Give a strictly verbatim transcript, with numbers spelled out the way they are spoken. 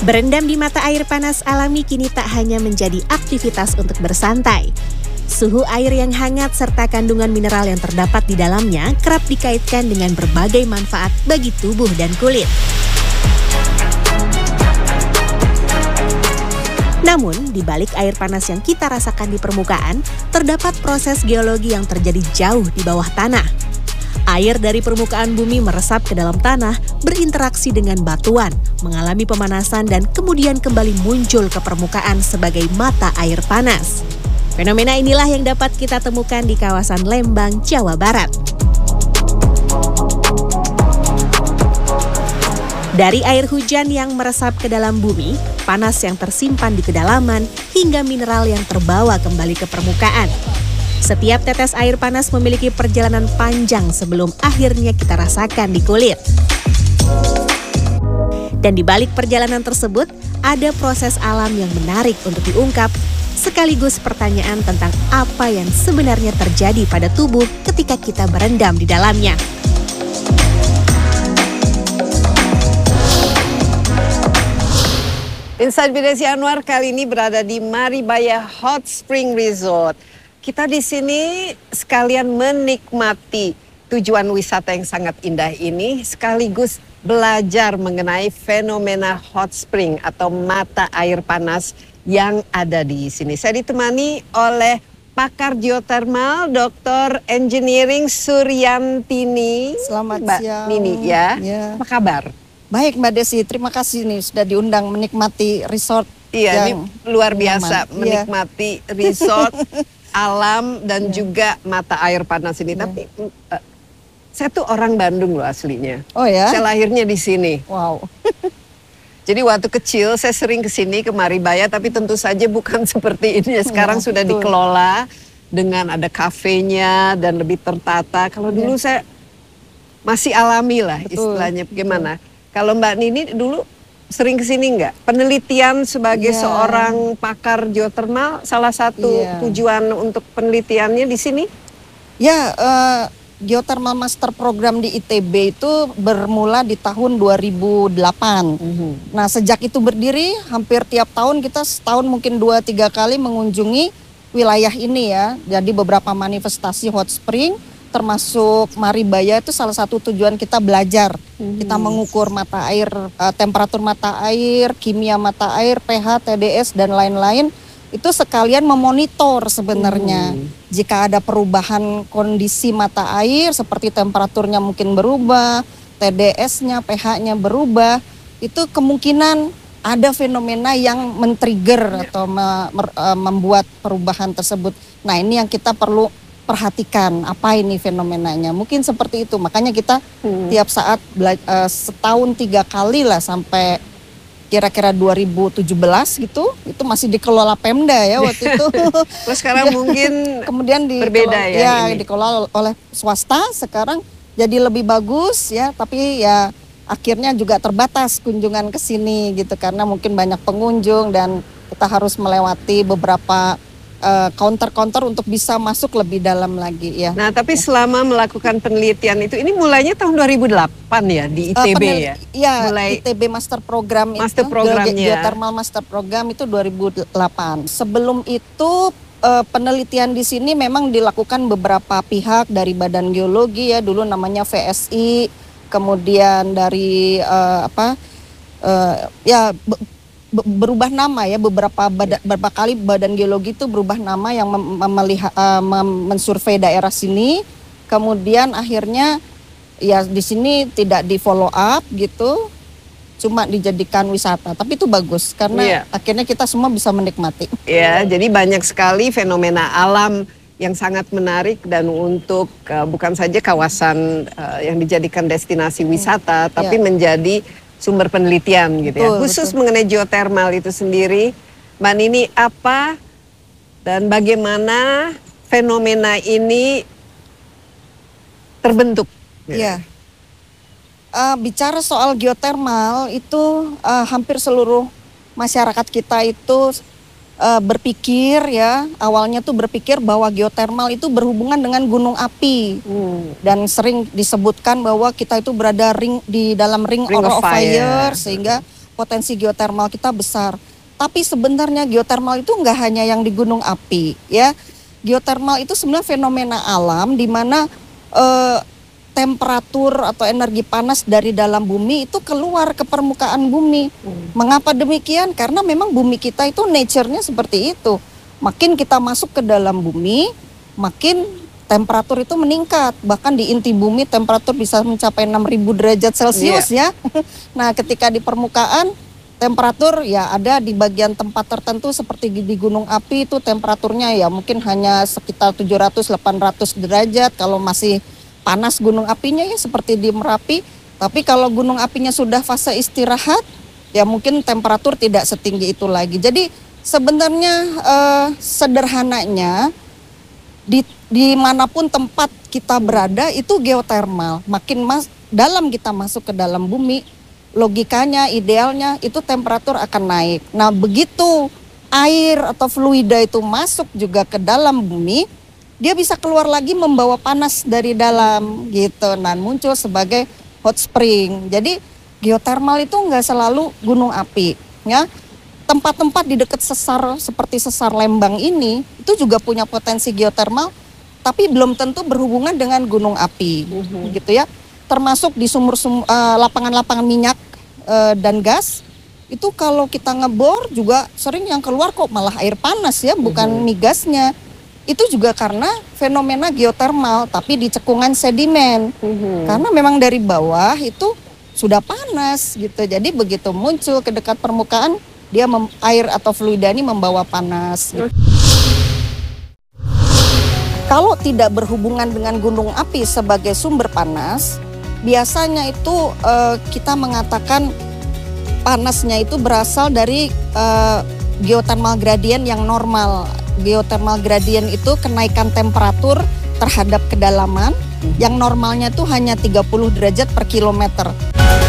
Berendam di mata air panas alami kini tak hanya menjadi aktivitas untuk bersantai. Suhu air yang hangat serta kandungan mineral yang terdapat di dalamnya kerap dikaitkan dengan berbagai manfaat bagi tubuh dan kulit. Namun, di balik air panas yang kita rasakan di permukaan, terdapat proses geologi yang terjadi jauh di bawah tanah. Air dari permukaan bumi meresap ke dalam tanah, berinteraksi dengan batuan, mengalami pemanasan dan kemudian kembali muncul ke permukaan sebagai mata air panas. Fenomena inilah yang dapat kita temukan di kawasan Lembang, Jawa Barat. Dari air hujan yang meresap ke dalam bumi, panas yang tersimpan di kedalaman, hingga mineral yang terbawa kembali ke permukaan. Setiap tetes air panas memiliki perjalanan panjang sebelum akhirnya kita rasakan di kulit. Dan di balik perjalanan tersebut, ada proses alam yang menarik untuk diungkap, sekaligus pertanyaan tentang apa yang sebenarnya terjadi pada tubuh ketika kita berendam di dalamnya. Insight with Desi Anwar kali ini berada di Maribaya Hot Spring Resort. Kita di sini sekalian menikmati tujuan wisata yang sangat indah ini, sekaligus belajar mengenai fenomena hot spring atau mata air panas yang ada di sini. Saya ditemani oleh pakar geotermal, Doktor Engineering Suryantini. Selamat Mbak siang. Nini ya. Ya. Apa kabar? Baik Mbak Desi, terima kasih nih sudah diundang menikmati resort. Iya, yang ini luar biasa nyaman. menikmati resort. Alam dan ya. juga mata air panas ini. Ya. Tapi uh, saya tuh orang Bandung loh aslinya. Oh ya? Saya lahirnya di sini. Wow. Jadi waktu kecil saya sering ke sini ke Maribaya, tapi tentu saja bukan seperti ini. Sekarang ya, sudah betul. Dikelola dengan ada kafenya dan lebih tertata. Kalau dulu ya. Saya masih alami lah betul. Istilahnya. Bagaimana? Betul. Kalau Mbak Nini dulu sering kesini nggak? Penelitian sebagai yeah. seorang pakar geotermal, salah satu yeah. tujuan untuk penelitiannya di sini? Ya, uh, Geothermal Master Program di I T B itu bermula di tahun dua ribu delapan. Mm-hmm. Nah, sejak itu berdiri, hampir tiap tahun kita setahun mungkin dua tiga kali mengunjungi wilayah ini ya. Jadi beberapa manifestasi hot spring, termasuk Maribaya itu salah satu tujuan kita belajar. Hmm. Kita mengukur mata air, uh, temperatur mata air, kimia mata air, pH, T D S dan lain-lain. Itu sekalian memonitor sebenarnya. Hmm. Jika ada perubahan kondisi mata air seperti temperaturnya mungkin berubah, T D S-nya, pH-nya berubah, itu kemungkinan ada fenomena yang men-trigger yeah. atau me- me- uh, membuat perubahan tersebut. Nah, ini yang kita perlu perhatikan apa ini fenomenanya. Mungkin seperti itu. Makanya kita hmm. tiap saat bela- uh, setahun tiga kali lah sampai kira-kira dua ribu tujuh belas gitu. Itu masih dikelola Pemda ya waktu itu. Terus sekarang mungkin kemudian di berbeda ya, ya dikelola oleh swasta. Sekarang jadi lebih bagus ya. Tapi ya akhirnya juga terbatas kunjungan ke sini gitu. Karena mungkin banyak pengunjung dan kita harus melewati beberapa Uh, counter-counter untuk bisa masuk lebih dalam lagi ya. Nah, tapi ya. Selama melakukan penelitian itu, ini mulainya tahun dua ribu delapan ya di I T B uh, penel- ya? Ya, mulai I T B Master Program Master itu, Programnya. Geothermal Master Program itu dua ribu delapan. Sebelum itu uh, penelitian di sini memang dilakukan beberapa pihak dari Badan Geologi ya, dulu namanya V S I, kemudian dari uh, apa uh, ya berubah nama ya, beberapa bada, beberapa kali Badan Geologi itu berubah nama yang mem, memelihat, uh, mem, mensurvei daerah sini, kemudian akhirnya ya di sini tidak di follow up gitu, cuma dijadikan wisata, tapi itu bagus karena yeah. akhirnya kita semua bisa menikmati. Ya, yeah, jadi banyak sekali fenomena alam yang sangat menarik dan untuk uh, bukan saja kawasan uh, yang dijadikan destinasi wisata, hmm. tapi yeah. menjadi sumber penelitian gitu betul, ya. Khusus betul. Mengenai geotermal itu sendiri, Mbak Nini, apa dan bagaimana fenomena ini terbentuk? Ya, uh, bicara soal geotermal itu uh, hampir seluruh masyarakat kita itu uh, berpikir ya, awalnya tuh berpikir bahwa geotermal itu berhubungan dengan gunung api. Hmm. Dan sering disebutkan bahwa kita itu berada ring di dalam ring, ring of, of fire, fire sehingga potensi geotermal kita besar. Tapi sebenarnya geotermal itu nggak hanya yang di gunung api, ya. Geotermal itu sebenarnya fenomena alam di mana eh, temperatur atau energi panas dari dalam bumi itu keluar ke permukaan bumi. Hmm. Mengapa demikian? Karena memang bumi kita itu nature-nya seperti itu. Makin kita masuk ke dalam bumi, makin temperatur itu meningkat. Bahkan di inti bumi temperatur bisa mencapai enam ribu derajat Celcius yeah. ya. Nah, ketika di permukaan temperatur ya ada di bagian tempat tertentu seperti di gunung api itu temperaturnya ya mungkin hanya sekitar tujuh ratus sampai delapan ratus derajat kalau masih panas gunung apinya ya seperti di Merapi. Tapi kalau gunung apinya sudah fase istirahat ya mungkin temperatur tidak setinggi itu lagi. Jadi sebenarnya eh, sederhananya di dimanapun tempat kita berada itu geotermal. Makin mas, dalam kita masuk ke dalam bumi, logikanya, idealnya itu temperatur akan naik. Nah begitu air atau fluida itu masuk juga ke dalam bumi, dia bisa keluar lagi membawa panas dari dalam gitu. Nah muncul sebagai hot spring. Jadi geotermal itu nggak selalu gunung api ya. Tempat-tempat di dekat sesar seperti sesar Lembang ini itu juga punya potensi geotermal, tapi belum tentu berhubungan dengan gunung api, uh-huh. gitu ya. Termasuk di sumur sum, uh, lapangan-lapangan minyak uh, dan gas itu kalau kita ngebor juga sering yang keluar kok malah air panas ya, bukan uh-huh. migasnya. Itu juga karena fenomena geotermal, tapi di cekungan sedimen. Uh-huh. Karena memang dari bawah itu sudah panas gitu. Jadi begitu muncul ke dekat permukaan, dia mem- air atau fluida ini membawa panas. Gitu. Kalau tidak berhubungan dengan gunung api sebagai sumber panas, biasanya itu uh, kita mengatakan panasnya itu berasal dari uh, geothermal gradient yang normal. Geothermal gradient itu kenaikan temperatur terhadap kedalaman yang normalnya itu hanya tiga puluh derajat per kilometer.